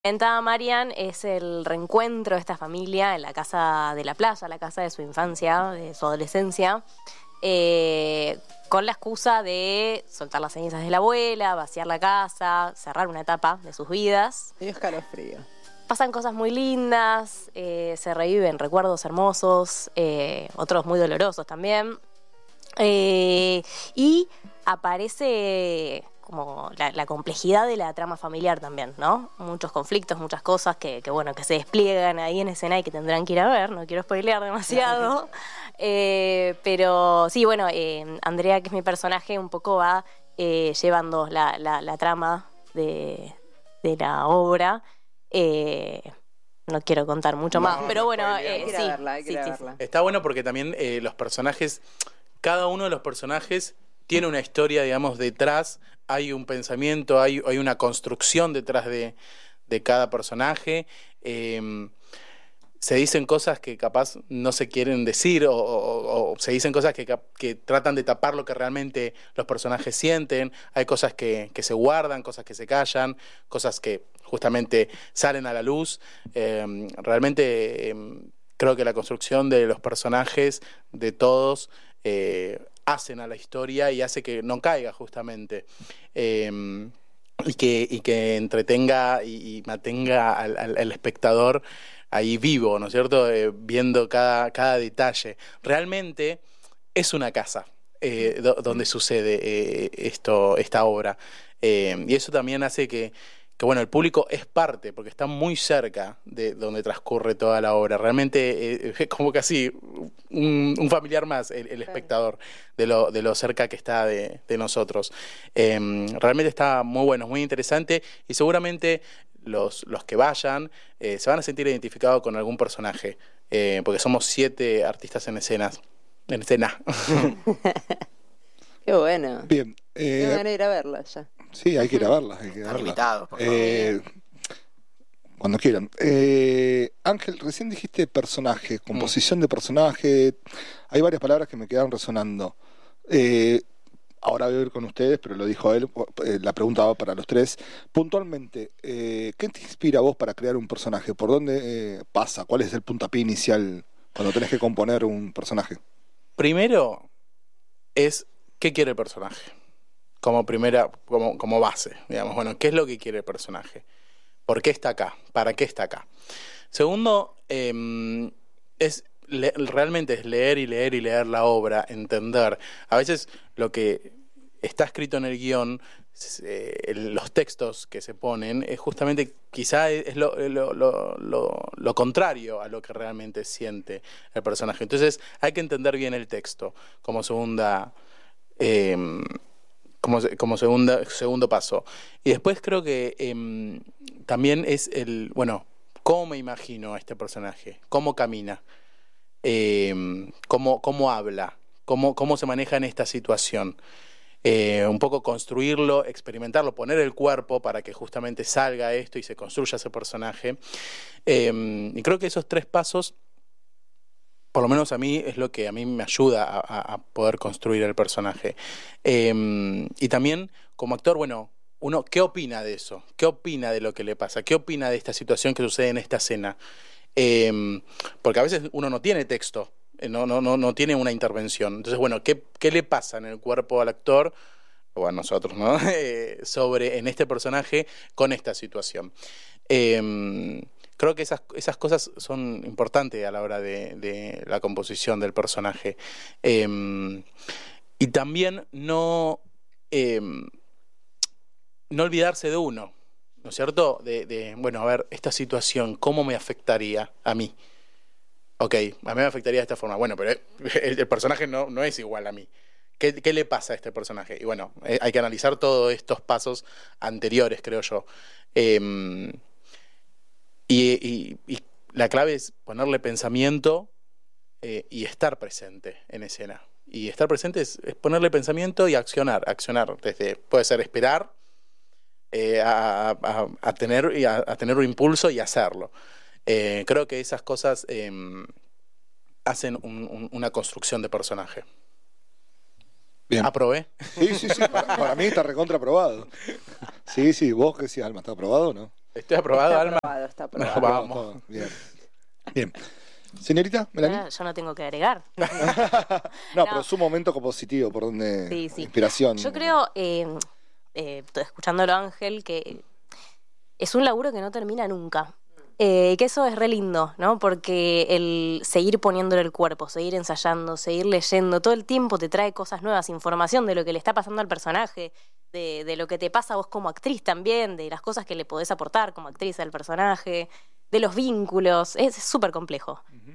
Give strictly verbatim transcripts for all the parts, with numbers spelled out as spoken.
Cuenta Marian es el reencuentro de esta familia en la casa de la playa, la casa de su infancia, de su adolescencia, eh, con la excusa de soltar las cenizas de la abuela, vaciar la casa, cerrar una etapa de sus vidas. Y escalofrío. Pasan cosas muy lindas, eh, se reviven recuerdos hermosos, eh, otros muy dolorosos también. Eh, y aparece como la, la complejidad de la trama familiar también, ¿no? Muchos conflictos, muchas cosas que, que, bueno, que se despliegan ahí en escena y que tendrán que ir a ver, no quiero spoilear demasiado. eh, pero sí, bueno, eh, Andrea, que es mi personaje, un poco va eh, llevando la, la, la trama de, de la obra. Eh, no quiero contar mucho No, más, pero no, bueno, spoilea. eh, Hay que ir a sí, verla, hay que sí, ir a sí, verla. sí. Está bueno porque también eh, los personajes, cada uno de los personajes tiene una historia, digamos, detrás, hay un pensamiento, hay, hay una construcción detrás de, de cada personaje. Eh, se dicen cosas que capaz no se quieren decir o, o, o se dicen cosas que, que tratan de tapar lo que realmente los personajes sienten. Hay cosas que, que se guardan, cosas que se callan, cosas que justamente salen a la luz. Eh, realmente eh, creo que la construcción de los personajes, de todos, eh, hacen a la historia y hace que no caiga justamente. Eh, y, que, y que entretenga y, y mantenga al, al, al espectador ahí vivo, ¿no es cierto? Eh, viendo cada, cada detalle. Realmente es una casa eh, do, donde sucede eh, esto, esta obra. Eh, y eso también hace que, que, bueno, el público es parte, porque está muy cerca de donde transcurre toda la obra. Realmente eh, es como casi un, un familiar más, el, el espectador, de lo, de lo cerca que está de, de nosotros. Eh, realmente está muy bueno, muy interesante y seguramente los, los que vayan eh, se van a sentir identificados con algún personaje, eh, porque somos siete artistas en escenas. En escena. Qué bueno. Bien. Qué Eh, van a ir a verla ya. sí, hay que ir a verlas. Hay que ir a Están verlas. invitados, por favor. Eh, cuando quieran. Eh, Ángel, recién dijiste personaje, composición de personaje. Hay varias palabras que me quedaron resonando. Eh, ahora voy a ir con ustedes, pero lo dijo él. Eh, la pregunta va para los tres. Puntualmente, eh, ¿qué te inspira a vos para crear un personaje? ¿Por dónde eh, pasa? ¿Cuál es el puntapié inicial cuando tenés que componer un personaje? Primero es qué quiere el personaje, como primera, como, como base, digamos, bueno, qué es lo que quiere el personaje, por qué está acá, para qué está acá. Segundo, eh, es le, realmente es leer y leer y leer la obra, entender. A veces lo que está escrito en el guión, eh, los textos que se ponen, es justamente, quizá es lo, lo, lo, lo, lo contrario a lo que realmente siente el personaje. Entonces hay que entender bien el texto como segunda, eh, como, como segunda, segundo paso. Y después creo que eh, también es el, bueno, cómo me imagino a este personaje, cómo camina, eh, cómo, cómo habla, cómo, cómo se maneja en esta situación. Eh, un poco construirlo, experimentarlo, poner el cuerpo para que justamente salga esto y se construya ese personaje. Eh, y creo que esos tres pasos, por lo menos a mí, es lo que a mí me ayuda a, a poder construir el personaje. Eh, y también, como actor, bueno, uno, ¿qué opina de eso? ¿Qué opina de lo que le pasa? ¿Qué opina de esta situación que sucede en esta escena? Eh, porque a veces uno no tiene texto. No, no, no, no tiene una intervención. Entonces, bueno, ¿qué, qué le pasa en el cuerpo al actor, o a nosotros, ¿no? Eh, sobre, en este personaje, con esta situación? Eh, creo que esas, esas cosas son importantes a la hora de, de la composición del personaje. Eh, y también no, eh, no olvidarse de uno, ¿no es cierto? De, de, bueno, a ver, esta situación, ¿cómo me afectaría a mí? Ok, a mí me afectaría de esta forma. Bueno, pero el, el personaje no, no es igual a mí. ¿Qué, ¿Qué le pasa a este personaje? Y bueno, eh, hay que analizar todos estos pasos anteriores, creo yo. Eh, y, y, y la clave es ponerle pensamiento eh, y estar presente en escena. Y estar presente es, es ponerle pensamiento y accionar. Accionar desde, puede ser esperar eh, a, a, a, tener, a, a tener un impulso y hacerlo. Eh, creo que esas cosas eh, hacen un, un, una construcción de personaje. Bien. ¿Aprobé? Sí, sí, sí. Para, para mí está recontra aprobado. Sí, sí. ¿Vos qué decís, Alma? ¿Está aprobado o no? ¿Estoy aprobado, Está Alma? aprobado, está aprobado. No, vamos. Todo, bien. Bien. Señorita, Melanie. Yo no tengo que agregar. No, No. pero es un momento compositivo, por donde Sí, sí. inspiración. Yo creo, eh, eh, escuchándolo a Ángel, que es un laburo que no termina nunca. Eh, que eso es re lindo, ¿no? Porque el seguir poniéndole el cuerpo, seguir ensayando, seguir leyendo, todo el tiempo te trae cosas nuevas, información de lo que le está pasando al personaje, de, de lo que te pasa a vos como actriz también, de las cosas que le podés aportar como actriz al personaje, de los vínculos, es súper complejo. Uh-huh.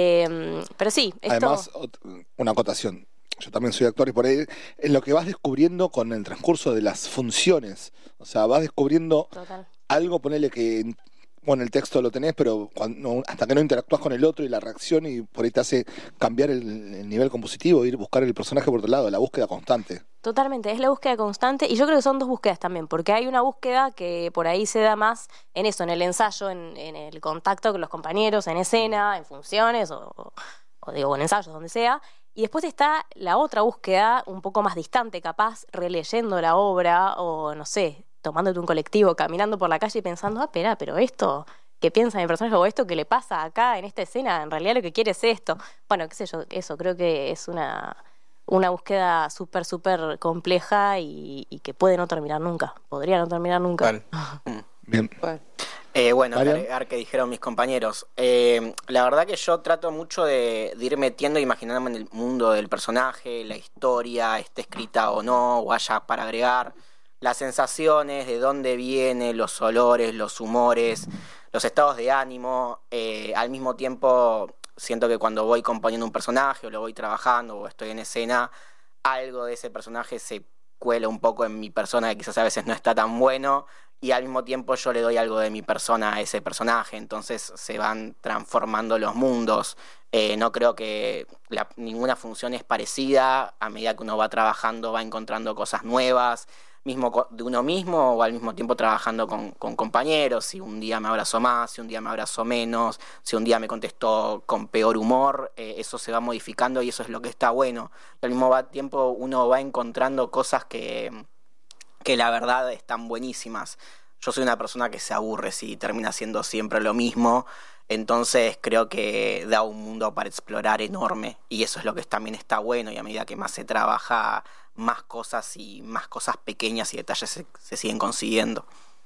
eh, pero sí, esto... Además, una acotación. Yo también soy actor y por ahí en lo que vas descubriendo con el transcurso de las funciones, o sea, vas descubriendo Total. algo, ponele que... Bueno, el texto lo tenés, pero cuando, hasta que no interactúas con el otro y la reacción y por ahí te hace cambiar el, el nivel compositivo, ir a buscar el personaje por otro lado, la búsqueda constante. Totalmente, es la búsqueda constante y yo creo que son dos búsquedas también, porque hay una búsqueda que por ahí se da más en eso, en el ensayo, en, en el contacto con los compañeros, en escena, en funciones o, o, o digo, en ensayos, donde sea. Y después está la otra búsqueda, un poco más distante, capaz, releyendo la obra o, no sé, tomándote un colectivo, caminando por la calle y pensando, ah, espera, pero esto que piensa mi personaje o esto que le pasa acá en esta escena, en realidad lo que quiere es esto. Bueno, qué sé yo, eso creo que es una, una búsqueda súper, súper compleja y, y que puede no terminar nunca. Podría no terminar nunca. Vale. Bien. Bueno. Eh, bueno, Marian. agregar que dijeron mis compañeros. Eh, la verdad que yo trato mucho de, de ir metiendo e imaginándome en el mundo del personaje, la historia, esté escrita o no, o haya para agregar, las sensaciones, de dónde viene, los olores, los humores, los estados de ánimo. Eh, al mismo tiempo, siento que cuando voy componiendo un personaje o lo voy trabajando o estoy en escena, algo de ese personaje se cuela un poco en mi persona, que quizás a veces no está tan bueno, y al mismo tiempo yo le doy algo de mi persona a ese personaje, entonces se van transformando los mundos. Eh, no creo que la, ninguna función es parecida, a medida que uno va trabajando va encontrando cosas nuevas, mismo de uno mismo o al mismo tiempo trabajando con, con compañeros, si un día me abrazó más, si un día me abrazó menos, si un día me contestó con peor humor, eh, eso se va modificando y eso es lo que está bueno. Y al mismo tiempo uno va encontrando cosas que, que la verdad están buenísimas. Yo soy una persona que se aburre si termina siendo siempre lo mismo, entonces creo que da un mundo para explorar enorme y eso es lo que también está bueno, y a medida que más se trabaja, más cosas y más cosas pequeñas y detalles se, se siguen consiguiendo.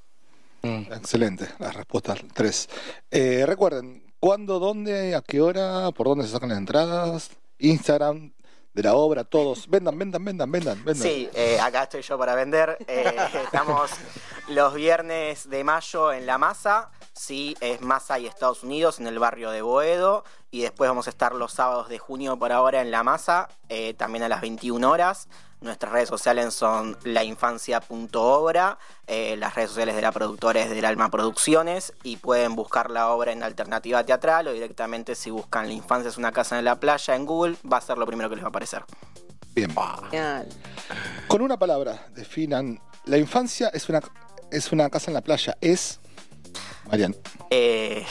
Mm. Excelente, las respuestas tres. Eh, recuerden, ¿cuándo, dónde, a qué hora, por dónde se sacan las entradas? Instagram de la obra, todos. Vendan, vendan, vendan, vendan. vendan. Sí, eh, acá estoy yo para vender. Eh, estamos los viernes de mayo en La Masa. Sí, es Masa y Estados Unidos, en el barrio de Boedo. Y después vamos a estar los sábados de junio por ahora en La Masa, eh, también a las veintiuna horas. Nuestras redes sociales son lainfancia punto obra, eh, las redes sociales de la productora es del Alma Producciones, y pueden buscar la obra en Alternativa Teatral o directamente si buscan La Infancia es una casa en la playa en Google, va a ser lo primero que les va a aparecer. Bien. Genial. Con una palabra, definan, la infancia es una, es una casa en la playa, es... Marian. Eh,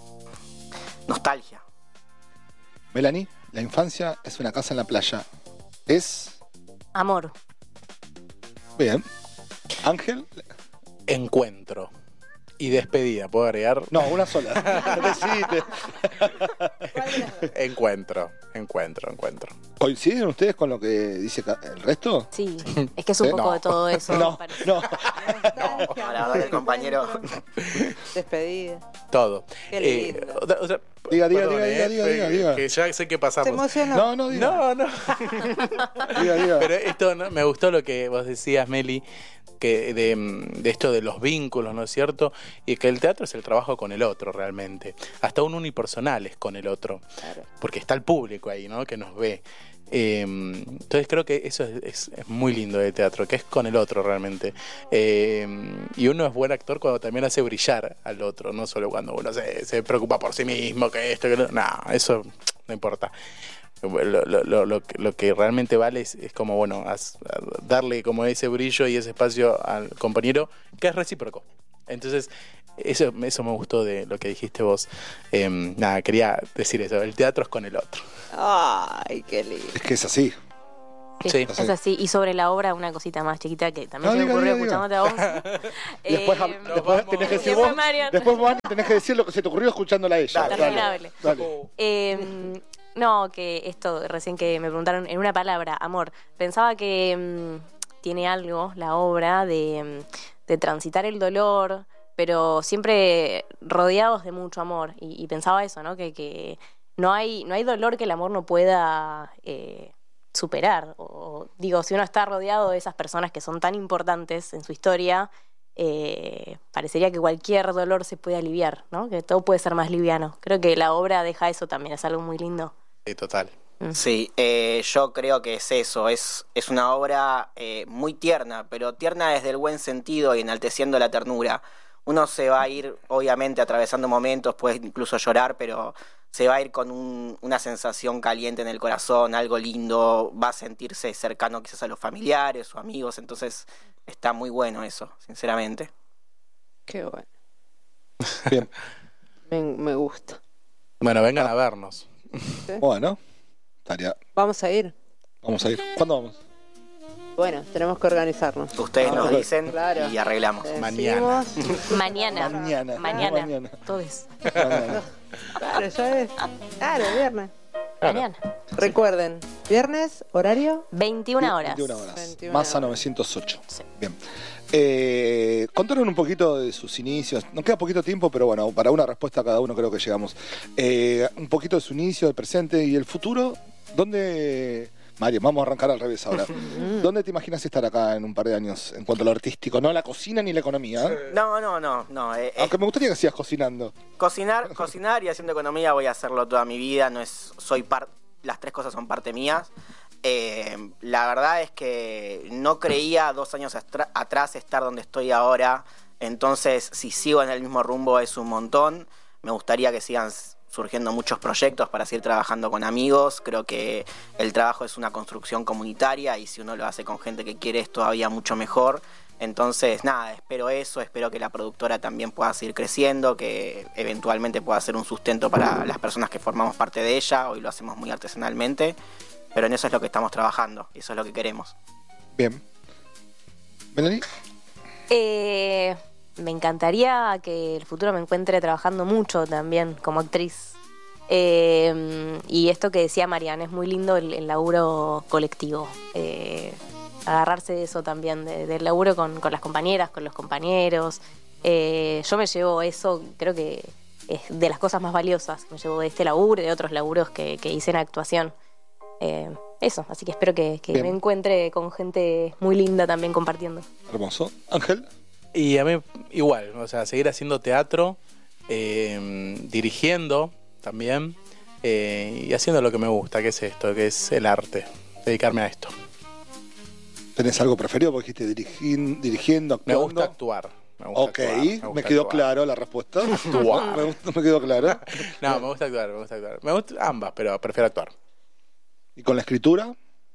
nostalgia. Melanie, la infancia es una casa en la playa, es... Amor. Bien. Ángel. Encuentro. Y despedida, ¿puedo agregar? No, una sola. Decidite. Encuentro, encuentro, encuentro. ¿Coinciden ustedes con lo que dice el resto? Sí, es que es un ¿Eh? poco No. de todo eso. No, me parece. no. No, la verdad que el compañero... Despedida. Todo. Qué lindo. Eh, otra- otra- Diga, diga, perdón, diga, eh, diga, diga, que- diga, diga. Que ya sé que ¿Se pasamos. emocionó? No, no, diga. No, no. Diga, diga. Pero esto no, me gustó lo que vos decías, Meli, que de, de esto de los vínculos, ¿no es cierto? Y que el teatro es el trabajo con el otro realmente. Hasta un unipersonal es con el otro. Claro. Porque está el público ahí, ¿no? Que nos ve. Eh, entonces creo que eso es, es, es muy lindo de teatro, que es con el otro realmente. Eh, y uno es buen actor cuando también hace brillar al otro, no solo cuando uno se, se preocupa por sí mismo, que esto, que lo... No, eso no importa. Lo, lo, lo, lo, lo que realmente vale es, es como, bueno, as, darle como ese brillo y ese espacio al compañero, que es recíproco. Entonces, eso, eso me gustó de lo que dijiste vos. Eh, nada, quería decir eso, el teatro es con el otro. Ay, qué lindo. Es que es así. Sí, Sí. es así. Y sobre la obra, una cosita más chiquita que también No, se me diga, ocurrió diga, diga. escuchándote a vos. Y después, Eh, después vamos. tenés que decir Después vos, Marian. después vos, Ani, tenés que decir lo que se te ocurrió escuchándola a ella. Dale. Terminable. Dale. Eh, no, que esto, recién que me preguntaron en una palabra, amor. Pensaba que mm, tiene algo, la obra, de, mm, de transitar el dolor, pero siempre rodeados de mucho amor. Y, y pensaba eso, ¿no? Que, que no hay, no hay dolor que el amor no pueda eh, superar. O, digo, si uno está rodeado de esas personas que son tan importantes en su historia, eh, parecería que cualquier dolor se puede aliviar, ¿no? Que todo puede ser más liviano. Creo que la obra deja eso también, es algo muy lindo. Sí, total. Sí, eh, yo creo que es eso, es, es una obra eh, muy tierna, pero tierna desde el buen sentido y enalteciendo la ternura. Uno se va a ir, obviamente, atravesando momentos, puede incluso llorar, pero se va a ir con un, una sensación caliente en el corazón, algo lindo, va a sentirse cercano quizás a los familiares o amigos, entonces está muy bueno eso, sinceramente. Qué bueno. Bien. Me, me gusta. Bueno, vengan a vernos. Bueno, estaría. Vamos a ir. Vamos a ir. ¿Cuándo vamos? Bueno, tenemos que organizarnos. Ustedes Ah, nos ok. dicen Claro. y arreglamos. Decimos- Mañana. Mañana. Mañana. Mañana. Mañana. Todos. Mañana. Claro, ya es. Claro, viernes. Mañana. Recuerden, viernes, horario. veintiuna horas. veintiuna horas. veintiuna Masa horas. novecientos ocho. Sí. Bien. Eh, contaron un poquito de sus inicios. Nos queda poquito tiempo, pero bueno, para una respuesta a cada uno creo que llegamos. Eh, un poquito de su inicio, del presente y el futuro. ¿Dónde, Mario, vamos a arrancar al revés ahora. ¿Dónde te imaginas estar acá en un par de años en cuanto a lo artístico? No la cocina ni la economía. ¿eh? No, no, no, no. eh, eh, Aunque me gustaría que sigas cocinando. Cocinar, cocinar y haciendo economía voy a hacerlo toda mi vida. No es, soy par, las tres cosas son parte mías. Eh, la verdad es que no creía dos años astra- atrás estar donde estoy ahora. Entonces, si sigo en el mismo rumbo es un montón. Me gustaría que sigan surgiendo muchos proyectos para seguir trabajando con amigos. Creo que el trabajo es una construcción comunitaria y si uno lo hace con gente que quiere es todavía mucho mejor. Entonces, nada, espero eso, espero que la productora también pueda seguir creciendo, que eventualmente pueda ser un sustento para las personas que formamos parte de ella. Hoy lo hacemos muy artesanalmente, pero en eso es lo que estamos trabajando y eso es lo que queremos. Bien. ¿Melanie? Eh, me encantaría que el futuro me encuentre trabajando mucho también como actriz. Eh, y esto que decía Mariana, es muy lindo el, el laburo colectivo. Eh, agarrarse de eso también, de- del laburo con, con las compañeras, con los compañeros. Eh, yo me llevo eso, creo que es de las cosas más valiosas. Me llevo de este laburo y de otros laburos que, que hice en actuación. Eh, eso, así que espero que, que Bien. me encuentre con gente muy linda también compartiendo. Hermoso. Ángel. Y a mí igual, o sea, seguir haciendo teatro, eh, dirigiendo también, eh, y haciendo lo que me gusta, que es esto, que es el arte, dedicarme a esto. ¿Tenés algo preferido? Porque dijiste dirigin- dirigiendo, Me actuando. gusta actuar. Me gusta Ok, actuar, me, gusta quedó actuar. claro la respuesta. Actuar. me, gustó- me quedó claro. No, me gusta actuar, me gusta actuar. Me gusta ambas, pero prefiero actuar. ¿Y con la escritura?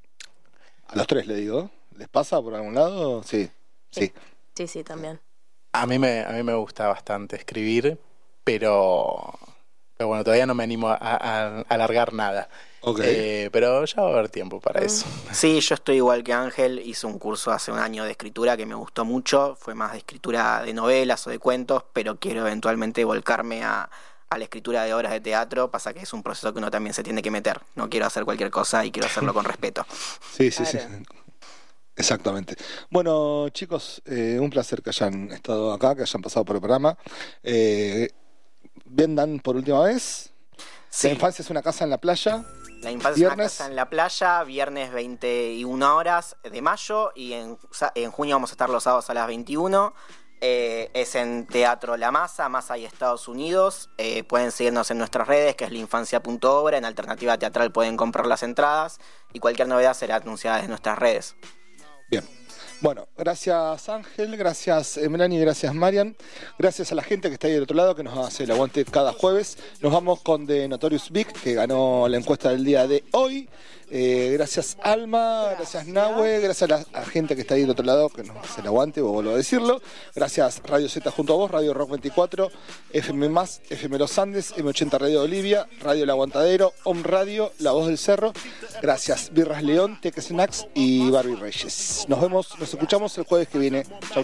A los tres le digo. ¿Les pasa por algún lado? Sí. Sí. Sí, sí, también. A mí me, a mí me gusta bastante escribir, pero, pero bueno, todavía no me animo a, a- a alargar nada. Ok. Eh, pero ya va a haber tiempo para eso. Sí, yo estoy igual que Ángel, hice un curso hace un año de escritura que me gustó mucho, fue más de escritura de novelas o de cuentos, pero quiero eventualmente volcarme a, a la escritura de obras de teatro, pasa que es un proceso que uno también se tiene que meter, no quiero hacer cualquier cosa y quiero hacerlo con respeto. Sí, sí, sí. Claro. Exactamente. Bueno, chicos, eh, un placer que hayan estado acá, que hayan pasado por el programa. Eh, vendan por última vez. Sí. La infancia es una casa en la playa. La infancia es una Viernes. casa en la playa, viernes veintiuna horas de mayo y en, en junio vamos a estar los sábados a las veintiuno. Eh, es en Teatro La Masa, Masa y Estados Unidos. Eh, pueden seguirnos en nuestras redes, que es lainfancia punto obra. En Alternativa Teatral pueden comprar las entradas y cualquier novedad será anunciada en nuestras redes. Bien. Bueno, gracias Ángel, gracias eh, Melanie, gracias Marian, gracias a la gente que está ahí del otro lado que nos hace el aguante cada jueves. Nos vamos con The Notorious Big, que ganó la encuesta del día de hoy. Eh, gracias Alma, gracias Nahue, gracias a la a gente que está ahí del otro lado que nos hace el aguante, vuelvo a decirlo. Gracias Radio Z junto a vos, Radio Rock veinticuatro, F M más, F M Los Andes, M ochenta Radio Olivia, Radio El Aguantadero, Om Radio, La Voz del Cerro. Gracias Birras León, Tech Snacks y Barbie Reyes. Nos vemos, nos escuchamos el jueves que viene. Chau.